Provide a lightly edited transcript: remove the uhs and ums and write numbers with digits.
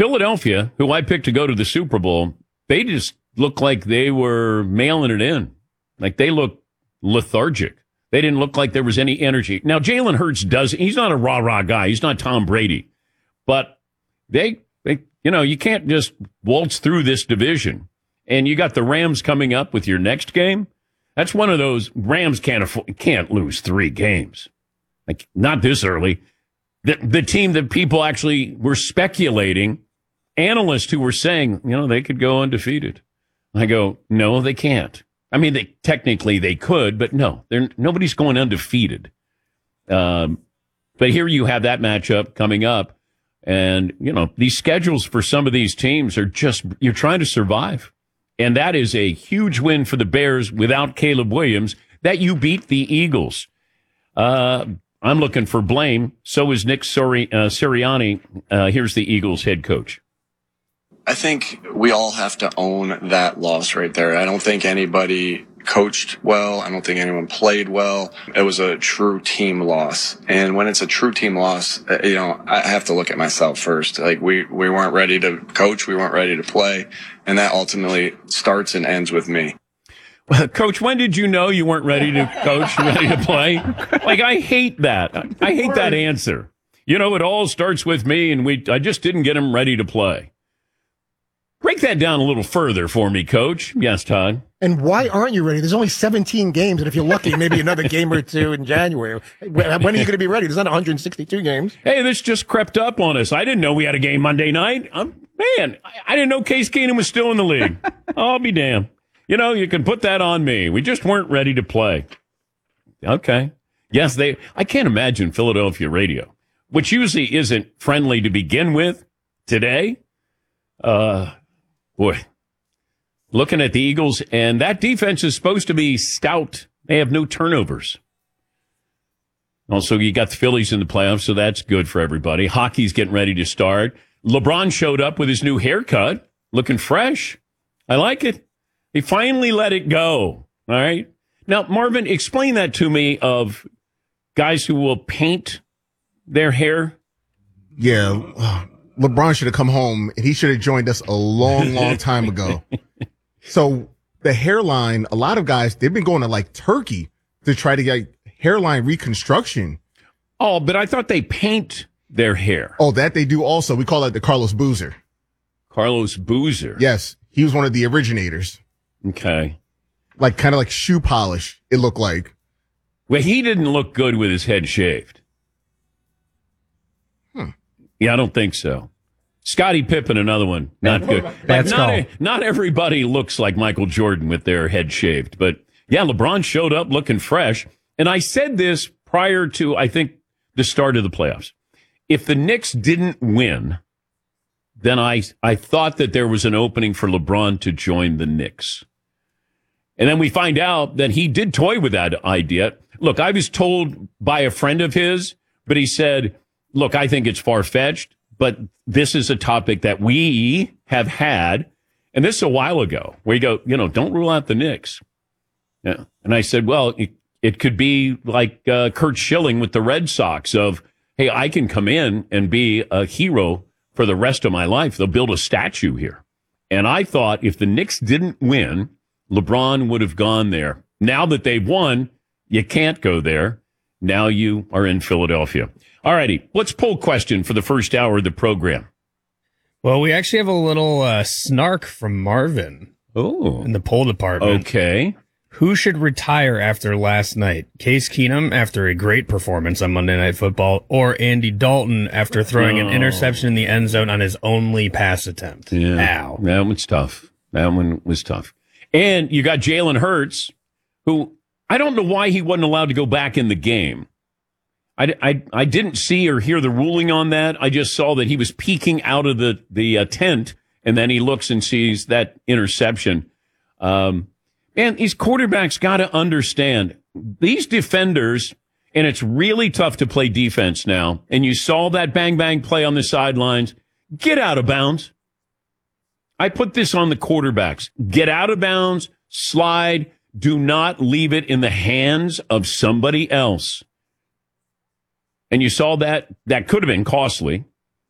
Philadelphia, who I picked to go to the Super Bowl, they just looked like they were mailing it in. Like they looked lethargic. They didn't look like there was any energy. Now, Jalen Hurts he's not a rah-rah guy. He's not Tom Brady. But you can't just waltz through this division. And you got the Rams coming up with your next game. That's one of those Rams can't lose 3 games. Like, not this early. The team that people actually were speculating, analysts who were saying, they could go undefeated. I go, no, they can't. I mean, technically they could, but no, nobody's going undefeated. But here you have that matchup coming up. And, these schedules for some of these teams are you're trying to survive. And that is a huge win for the Bears without Caleb Williams, that you beat the Eagles. I'm looking for blame. So is Nick Sirianni. Here's the Eagles head coach. I think we all have to own that loss right there. I don't think anybody coached well. I don't think anyone played well. It was a true team loss. And when it's a true team loss, I have to look at myself first. Like we weren't ready to coach. We weren't ready to play. And that ultimately starts and ends with me. Well, Coach, when did you know you weren't ready to coach, ready to play? Like, I hate that. I hate that answer. It all starts with me, and I just didn't get him ready to play. Break that down a little further for me, Coach. Yes, Todd. And why aren't you ready? There's only 17 games, and if you're lucky, maybe another game or two in January. When are you going to be ready? There's not 162 games. Hey, this just crept up on us. I didn't know we had a game Monday night. I didn't know Case Keenum was still in the league. I'll be damned. You can put that on me. We just weren't ready to play. Okay. Yes, I can't imagine Philadelphia radio, which usually isn't friendly to begin with, today. Boy, looking at the Eagles, and that defense is supposed to be stout. They have no turnovers. Also, you got the Phillies in the playoffs, so that's good for everybody. Hockey's getting ready to start. LeBron showed up with his new haircut, looking fresh. I like it. He finally let it go. All right. Now, Marvin, explain that to me of guys who will paint their hair. Yeah. LeBron should have come home and he should have joined us a long, long time ago. So the hairline, a lot of guys, they've been going to like Turkey to try to get hairline reconstruction. Oh, but I thought they paint their hair. Oh, that they do also. We call that the Carlos Boozer. Carlos Boozer. Yes. He was one of the originators. Okay. Like kind of like shoe polish, it looked like. Well, he didn't look good with his head shaved. Yeah, I don't think so. Scottie Pippen, another one. Not good. Not everybody looks like Michael Jordan with their head shaved. But, yeah, LeBron showed up looking fresh. And I said this prior to, I think, the start of the playoffs. If the Knicks didn't win, then I thought that there was an opening for LeBron to join the Knicks. And then we find out that he did toy with that idea. Look, I was told by a friend of his, but he said, look, I think it's far-fetched, but this is a topic that we have had, and this is a while ago, where you go, don't rule out the Knicks. Yeah. And I said, well, it could be like Curt Schilling with the Red Sox of, hey, I can come in and be a hero for the rest of my life. They'll build a statue here. And I thought if the Knicks didn't win, LeBron would have gone there. Now that they've won, you can't go there. Now you are in Philadelphia. All righty, let's poll question for the first hour of the program. Well, we actually have a little snark from Marvin in the poll department. Okay. Who should retire after last night? Case Keenum after a great performance on Monday Night Football, or Andy Dalton after throwing an interception in the end zone on his only pass attempt? Yeah, Ow. That one's tough. That one was tough. And you got Jalen Hurts, who I don't know why he wasn't allowed to go back in the game. I didn't see or hear the ruling on that. I just saw that he was peeking out of the tent, and then he looks and sees that interception. And these quarterbacks got to understand these defenders, and it's really tough to play defense now. And you saw that bang play on the sidelines. Get out of bounds. I put this on the quarterbacks. Get out of bounds, slide. Do not leave it in the hands of somebody else. And you saw that could have been costly.